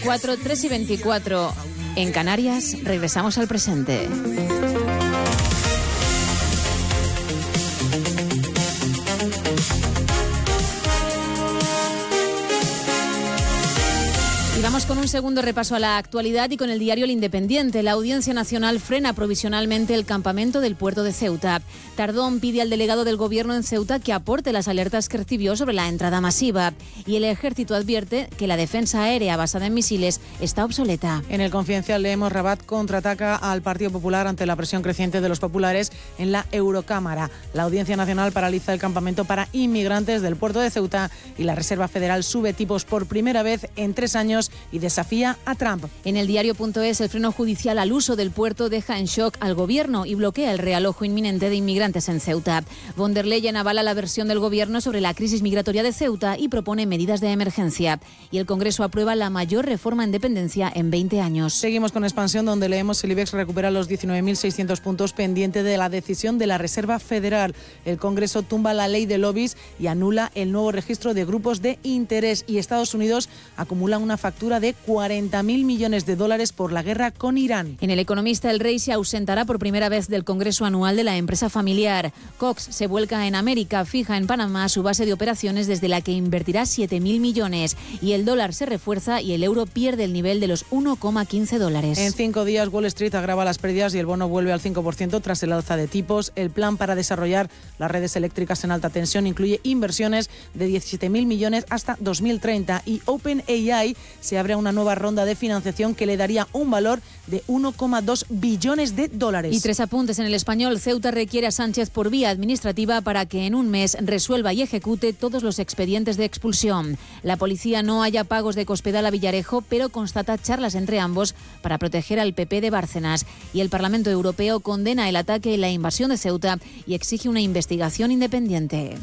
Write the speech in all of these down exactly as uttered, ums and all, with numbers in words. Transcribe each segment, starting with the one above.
cuatro, tres y veinticuatro en Canarias. Regresamos al presente. Y vamos con un segundo repaso a la actualidad y con el diario El Independiente. La Audiencia Nacional frena provisionalmente el campamento del puerto de Ceuta. Tardón pide al delegado del Gobierno en Ceuta que aporte las alertas que recibió sobre la entrada masiva. Y el Ejército advierte que la defensa aérea basada en misiles está obsoleta. En el Confidencial leemos: Rabat contraataca al Partido Popular ante la presión creciente de los populares en la Eurocámara. La Audiencia Nacional paraliza el campamento para inmigrantes del puerto de Ceuta y la Reserva Federal sube tipos por primera vez en tres años y desafía a Trump. En el diario.es, el freno judicial al uso del puerto deja en shock al Gobierno y bloquea el realojo inminente de inmigrantes en Ceuta. Von der Leyen avala la versión del Gobierno sobre la crisis migratoria de Ceuta y propone medidas de emergencia. Y el Congreso aprueba la mayor reforma en dependencia en veinte años. Seguimos con Expansión, donde leemos: el IBEX recupera los diecinueve mil seiscientos puntos pendiente de la decisión de la Reserva Federal. El Congreso tumba la ley de lobbies y anula el nuevo registro de grupos de interés. Y Estados Unidos acumula una factura de cuarenta mil millones de dólares por la guerra con Irán. En El Economista, el rey se ausentará por primera vez del Congreso Anual de la empresa familiar. Cox se vuelca en América, fija en Panamá su base de operaciones desde la que invertirá siete mil millones. Y el dólar se refuerza y el euro pierde el nivel de los uno coma quince dólares. En cinco días, Wall Street agrava las pérdidas y el bono vuelve al cinco por ciento tras el alza de tipos. El plan para desarrollar las redes eléctricas en alta tensión incluye inversiones de diecisiete mil millones hasta dos mil treinta y OpenAI se abre a una nueva ronda de financiación que le daría un valor de uno coma dos billones de dólares. Y tres apuntes en El Español. Ceuta requiere a Sánchez por vía administrativa para que en un mes resuelva y ejecute todos los expedientes de expulsión. La policía no halla pagos de Cospedal a Villarejo, pero constata charlas entre ambos para proteger al P P de Bárcenas. Y el Parlamento Europeo condena el ataque y la invasión de Ceuta y exige una investigación independiente.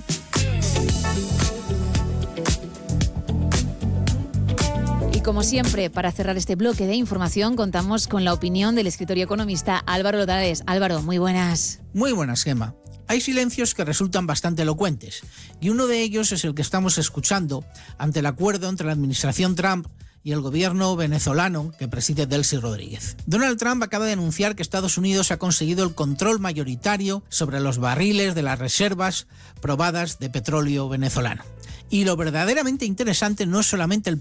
Y como siempre, para cerrar este bloque de información, contamos con la opinión del escritor y economista Álvaro Lodades. Álvaro, muy buenas. Muy buenas, Gemma. Hay silencios que resultan bastante elocuentes, y uno de ellos es el que estamos escuchando ante el acuerdo entre la administración Trump y el gobierno venezolano que preside Delcy Rodríguez. Donald Trump acaba de anunciar que Estados Unidos ha conseguido el control mayoritario sobre los barriles de las reservas probadas de petróleo venezolano. Y lo verdaderamente interesante no es solamente el